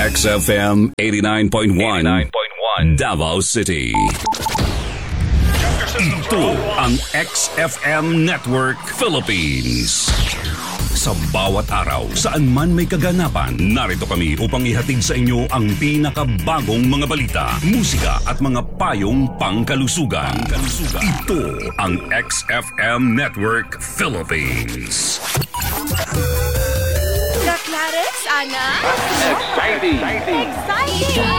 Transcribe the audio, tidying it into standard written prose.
XFM 89.1 Davao City. Ito ang XFM Network Philippines. Sa bawat araw, saan man may kaganapan, narito kami upang ihatid sa inyo ang pinakabagong mga balita, musika at mga payong pangkalusugan. Ito ang XFM Network Philippines. Clarence, Ana? Exciting!